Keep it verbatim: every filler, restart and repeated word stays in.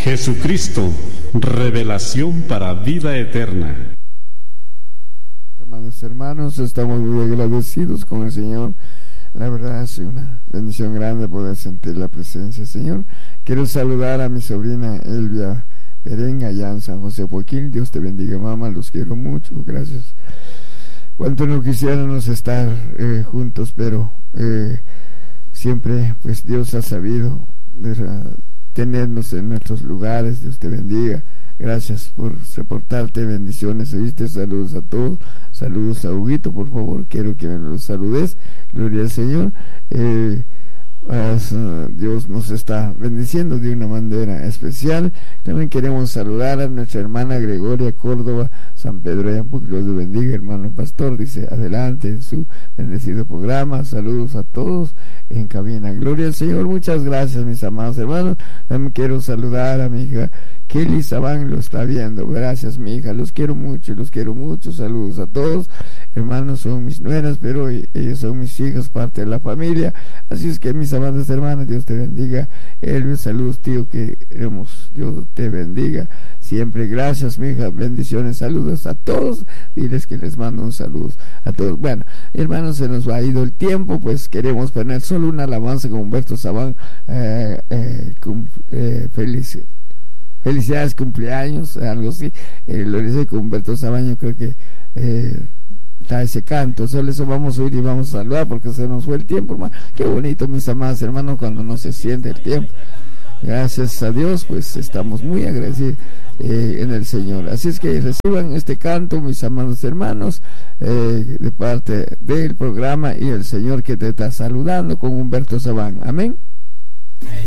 Jesucristo, revelación para vida eterna. Amados hermanos, estamos muy agradecidos con el Señor. La verdad es una bendición grande poder sentir la presencia del Señor. Quiero saludar a mi sobrina Elvia Perenga allá en San José Joaquín. Dios te bendiga, mamá, los quiero mucho, gracias. Cuánto no quisiéramos estar eh, juntos, pero eh, siempre pues Dios ha sabido de, tenernos en nuestros lugares. Dios te bendiga. Gracias por reportarte, bendiciones, ¿oíste? Saludos a todos, saludos a Huguito, por favor, quiero que me los saludes, gloria al Señor. eh, Dios nos está bendiciendo de una manera especial. También queremos saludar a nuestra hermana Gregoria Córdoba, San Pedro de Ampuc. Dios le bendiga, hermano pastor, dice adelante en su bendecido programa. Saludos a todos en cabina, gloria al Señor. Muchas gracias, mis amados hermanos. También quiero saludar a mi hija Kelly Sabán, lo está viendo. Gracias, mi hija, los quiero mucho, los quiero mucho. Saludos a todos, hermanos, son mis nueras, pero ellos son mis hijas, parte de la familia. Así es que, mis amadas hermanas, Dios te bendiga. Elvio, saludos, tío, que queremos, Dios te bendiga siempre. Gracias, mi hija, bendiciones, saludos a todos. Diles que les mando un saludo a todos. Bueno, hermanos, se nos va ido el tiempo, pues queremos poner solo una alabanza con Humberto Sabán. Eh, eh, cum, eh, feliz Felicidades, cumpleaños, algo así. Eh, lo dice con Humberto Sabán, yo creo que eh, está ese canto. Solo eso vamos a oír y vamos a saludar porque se nos fue el tiempo, hermano. Qué bonito, mis amados hermanos, cuando no se siente el tiempo. Gracias a Dios, pues estamos muy agradecidos eh, en el Señor. Así es que reciban este canto, mis amados hermanos, eh, de parte del programa y el Señor que te está saludando con Humberto Sabán. Amén.